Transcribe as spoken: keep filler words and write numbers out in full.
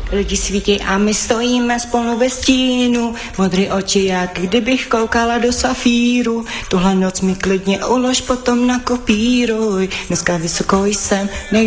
lidi svítí a my stojíme spolu ve stínu, modrý oči, jak kdybych koukala do safíru, tuhle noc mi klidně ulož, potom nakopíruj, dneska vysoko jsem, nej